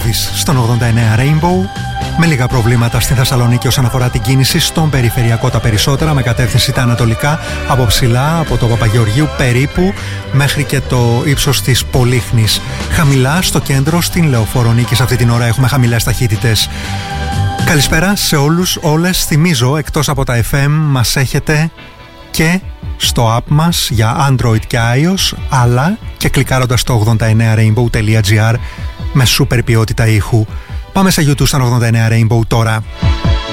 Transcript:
Ηρακλήδης στον 89 Rainbow. Με λίγα προβλήματα στην Θεσσαλονίκη όσον αφορά την κίνηση. Στον περιφερειακό τα περισσότερα, με κατεύθυνση τα ανατολικά, από ψηλά, από το Παπαγεωργίου περίπου μέχρι και το ύψος της Πολύχνης. Χαμηλά στο κέντρο, στην Λεωφόρο Νίκης αυτή την ώρα έχουμε χαμηλές ταχύτητες. Καλησπέρα σε όλους, όλες. Θυμίζω, εκτός από τα FM μας έχετε και στο app μας για Android και iOS, αλλά και κλικάροντας το 89rainbow.gr με σούπερ ποιότητα ήχου. Πάμε σε YouTube στον 89 Rainbow τώρα.